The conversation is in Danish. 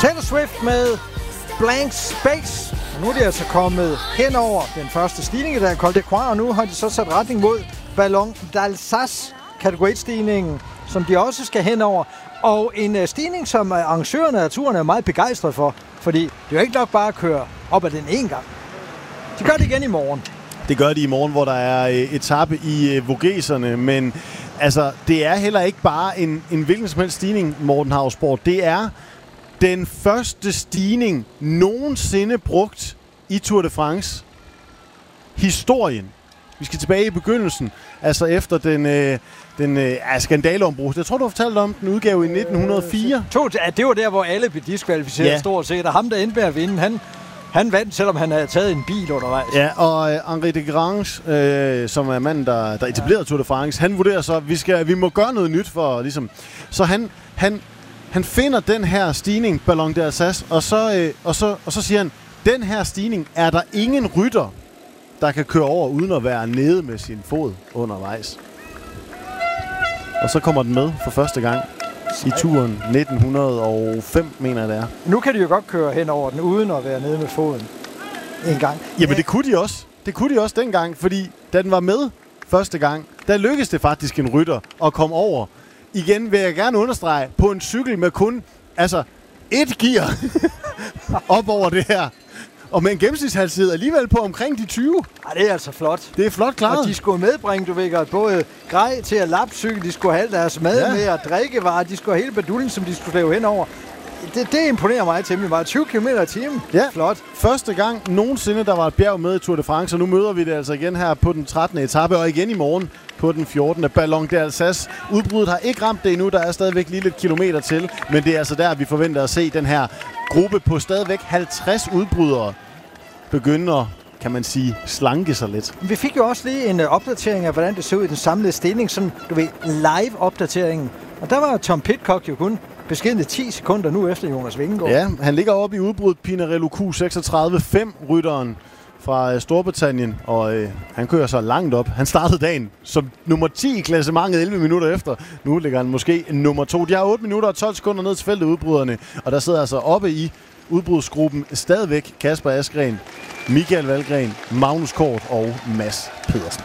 Taylor Swift med Blank Space. Og nu er de altså kommet hen over den første stigning i der Col de Croix, og nu har de så sat retning mod Ballon d'Alsace, kategori 1-stigningen, som de også skal hen over. Og en stigning, som arrangørerne af turen er meget begejstret for, fordi det er jo ikke nok bare at køre op ad den en gang. De gør det igen i morgen. Det gør de i morgen, hvor der er etape i Vogeserne, men altså, det er heller ikke bare en hvilken som helst stigning, Morten Hausborg. Det er den første stigning nogensinde brugt i Tour de France. Historien. Vi skal tilbage i begyndelsen, altså efter den skandaleombrud. Jeg tror, du har fortalt om den udgave i 1904. Det var der, hvor alle blev diskvalificeret stort set, og ham, der endte med at vinde, han vandt, selvom han havde taget en bil undervejs. Ja, og Henri de Grange, som er manden, der etablerede Tour de France, han vurderer så, at vi må gøre noget nyt for ligesom. Så han finder den her stigning, Ballon d'Alsace, og så siger han, den her stigning er der ingen rytter, der kan køre over uden at være nede med sin fod undervejs. Og så kommer den med for første gang i turen 1905, mener jeg det er. Nu kan de jo godt køre hen over den, uden at være nede med foden en gang. Jamen det kunne de også. Det kunne de også dengang, fordi da den var med første gang, der lykkedes det faktisk en rytter at komme over. Igen vil jeg gerne understrege, på en cykel med kun et gear op over det her. Og med en gennemsnitshastighed alligevel på omkring de 20. Ja, det er altså flot. Det er flot klaret. Og de skulle medbringe, du ved, både grej til at lappe cykel, de skulle have deres mad med og drikkevarer, de skulle have hele baduljen, som de skulle slæve henover. Det imponerer mig temmelig meget. 20 km i timen. Ja. Flot. Første gang nogensinde, der var et bjerg med i Tour de France, og nu møder vi det altså igen her på den 13. etape, og igen i morgen på den 14. Ballon d'Alsace. Udbruddet har ikke ramt det endnu, der er stadigvæk lige lidt kilometer til, men det er altså der, vi forventer at se den her gruppe på stadigvæk 50 udbrydere begynder, kan man sige, slanke sig lidt. Vi fik jo også lige en opdatering af, hvordan det så ud i den samlede stilling, sådan, du ved, live-opdateringen. Og der var Tom Pidcock jo kun beskedne 10 sekunder nu efter Jonas Vingegaard. Ja, han ligger oppe i udbruddet Pinarello Q36, 5-rytteren fra Storbritannien, og han kører så langt op. Han startede dagen som nummer 10 i klassementet 11 minutter efter. Nu ligger han måske nummer 2. De har 8 minutter og 12 sekunder ned til feltet udbryderne, og der sidder altså oppe i udbrudsgruppen stadigvæk Kasper Asgreen, Michael Valgren, Magnus Kort og Mads Pedersen.